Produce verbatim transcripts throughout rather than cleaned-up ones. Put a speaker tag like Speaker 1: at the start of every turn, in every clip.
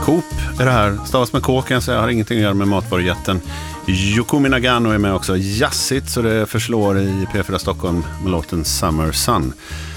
Speaker 1: Coop är det här. Stavas med K kan jag säga. Har ingenting att göra med matvarujätten. Yukumi Nagano är med också. Jazzigt så det förslår i P fyra Stockholm med låten Summer Sun.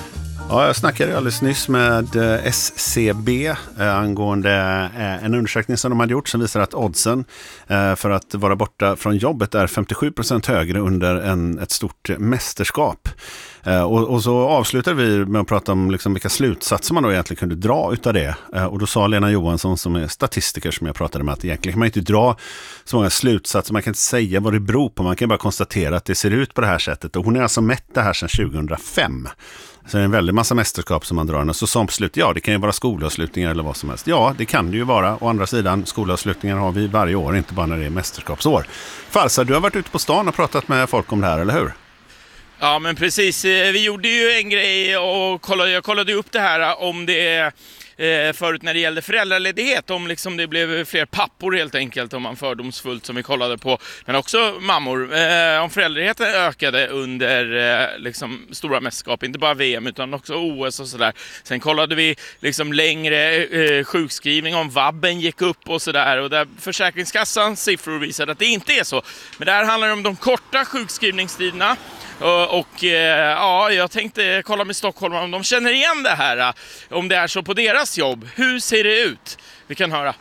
Speaker 1: Ja, jag snackade alldeles nyss med S C B eh, angående eh, en undersökning som de hade gjort som visar att oddsen eh, för att vara borta från jobbet är femtiosju procent högre under en, ett stort mästerskap. Eh, och, och så avslutar vi med att prata om liksom vilka slutsatser man då egentligen kunde dra utav det. Eh, och då sa Lena Johansson som är statistiker som jag pratade med att egentligen kan man inte dra så många slutsatser. Man kan inte säga vad det beror på. Man kan bara konstatera att det ser ut på det här sättet. Och hon är alltså mätt det här sedan tjugohundrafem. Så det är en väldigt massa mästerskap som man drar. Och så som slut, ja det kan ju vara skolavslutningar eller vad som helst. Ja, det kan det ju vara. Å andra sidan, skolavslutningar har vi varje år, inte bara när det är mästerskapsår. Farsa, du har varit ute på stan och pratat med folk om det här, eller hur?
Speaker 2: Ja, men precis. Vi gjorde ju en grej och kollade, jag kollade upp det här om det är eh, förut när det gällde föräldraledighet, om liksom det blev fler pappor helt enkelt, om man fördomsfullt som vi kollade på, men också mammor. Eh, om föräldraledigheten ökade under eh, liksom stora mästerskap, inte bara V M utan också O S och sådär. Sen kollade vi liksom längre eh, sjukskrivning, om vabben gick upp och sådär, och där Försäkringskassans siffror visade att det inte är så. Men det här handlar om de korta sjukskrivningstiderna. Och, och ja, jag tänkte kolla med Stockholm om de känner igen det här, om det är så på deras jobb. Hur ser det ut? Vi kan höra.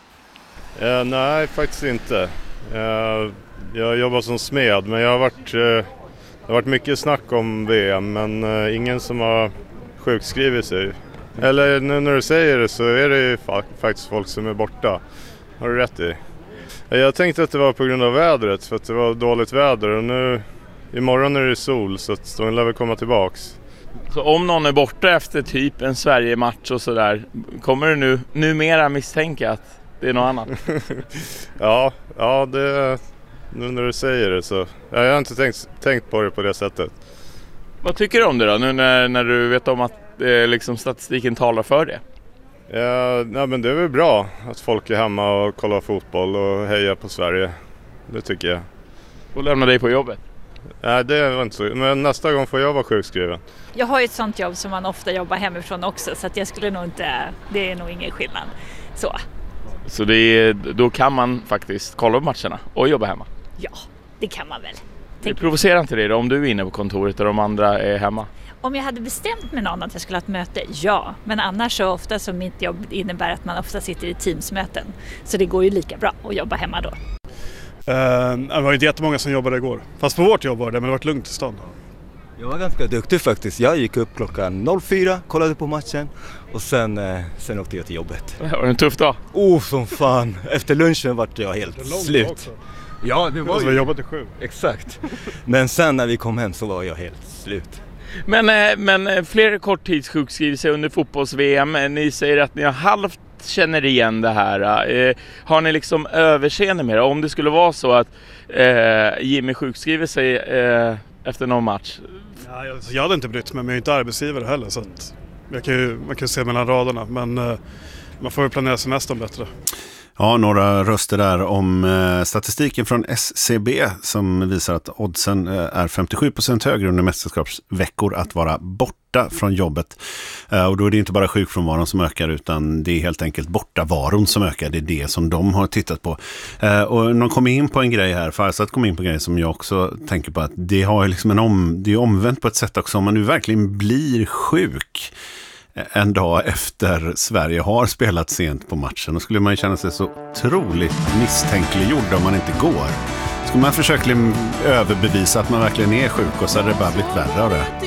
Speaker 3: Uh, nej, faktiskt inte. Uh, jag jobbar som smed, men jag har varit, uh, det har varit mycket snack om V M, men uh, ingen som har sjukskrivit sig. Eller nu när du säger det så är det ju fa- faktiskt folk som är borta. Har du rätt i? Jag tänkte att det var på grund av vädret, för att det var dåligt väder, och nu imorgon är det sol så att de lär väl komma tillbaks.
Speaker 2: Så om någon är borta efter typ en Sverige-match och sådär, kommer du nu numera misstänka att det är något annat?
Speaker 3: ja, ja det, nu när du säger det så. Jag har inte tänkt, tänkt på det på det sättet.
Speaker 2: Vad tycker du om det då, nu när, när du vet om att eh, liksom statistiken talar för det?
Speaker 3: Ja, nej, men det är väl bra att folk är hemma och kollar fotboll och hejar på Sverige. Det tycker jag.
Speaker 2: Och lämna dig på jobbet?
Speaker 3: Nej, det var inte så. Men nästa gång får jag vara sjukskriven.
Speaker 4: Jag har ju ett sånt jobb som man ofta jobbar hemifrån också, så att jag skulle nog inte, det är nog ingen skillnad. Så,
Speaker 2: så det är, då kan man faktiskt kolla på matcherna och jobba hemma?
Speaker 4: Ja, det kan man väl.
Speaker 2: Det provocerar inte det då, om du är inne på kontoret och de andra är hemma?
Speaker 4: Om jag hade bestämt med någon att jag skulle ha ett möte, ja. Men annars så ofta som mitt jobb innebär att man ofta sitter i teamsmöten. Så det går ju lika bra att jobba hemma då.
Speaker 5: Uh, det var inte jättemånga som jobbade igår. Fast på vårt jobb var det, men det var lugnt i stan.
Speaker 6: Jag var ganska duktig faktiskt. Jag gick upp klockan fyra, kollade på matchen och sen, eh, sen åkte jag till jobbet.
Speaker 2: Det var en tuff dag.
Speaker 6: Oh, som fan. Efter lunchen var jag helt slut. Också. Ja, det var
Speaker 5: alltså,
Speaker 6: ju...
Speaker 5: vi jobbade till sju.
Speaker 6: Exakt. Men sen när vi kom hem så var jag helt slut.
Speaker 2: Men, men fler korttidssjukskrivelser under fotbolls-V M. Ni säger att ni har halvt känner igen det här. Eh, har ni liksom överseende med det? Om det skulle vara så att eh, Jimmy sjukskriver sig eh, efter någon match?
Speaker 5: Ja, jag, jag hade inte brytt mig, men jag är inte arbetsgivare heller. Så att jag kan ju, man kan ju se mellan raderna. Men eh, man får ju planera semestern bättre.
Speaker 1: Ja, några röster där om eh, statistiken från S C B som visar att oddsen eh, är femtiosju procent högre under mästerskapsveckor att vara borta från jobbet. Eh, och då är det inte bara sjukfrånvaron som ökar, utan det är helt enkelt bortavaron som ökar. Det är det som de har tittat på. Eh, och de kom in på en grej här, Farsad kom in på en grej som jag också tänker på, att det har liksom en om, det är omvänt på ett sätt också. Om man nu verkligen blir sjuk en dag efter Sverige har spelat sent på matchen, då skulle man ju känna sig så otroligt misstänkliggjord om man inte går. Skulle man försöka överbevisa att man verkligen är sjuk, och så hade det bara blivit värre av det.